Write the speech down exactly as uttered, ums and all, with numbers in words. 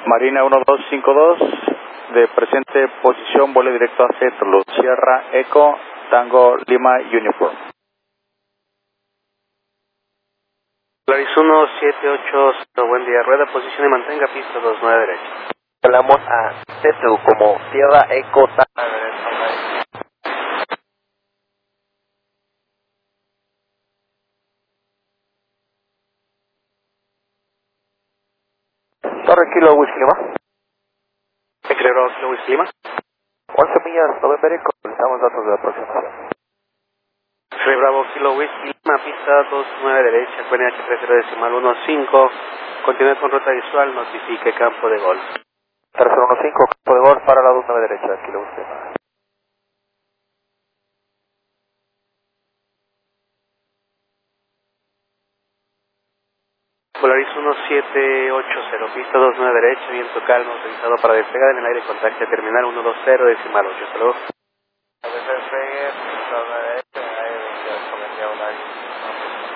Marina uno dos cinco dos, de presente posición, vuelo directo a Seattle, Sierra Eco, Tango Lima Uniform. Polaris uno siete ocho, buen día, rueda, posición y mantenga pista dos nueve derecha. Hablamos a Seattle como Sierra Eco, Tango derecha. Torre Kilo Whisky Lima. Equilibrio Kilo Whisky Lima. once millas, November Eco, solicitamos datos de aproximación. X-Ray Bravo Kilo Whisky Lima, pista dos nueve derecha, Q N H tres cero decimal uno cinco, continúe con ruta visual, notifique campo de golf. tres cero uno cinco, campo de golf para la dos nueve derecha, Kilo Whisky Lima. Polaris uno siete ocho cero, pista dos nueve derecha, viento calmo, autorizado para despegar en el aire, contacte terminal uno dos cero decimal ocho, hasta luego. Despegue,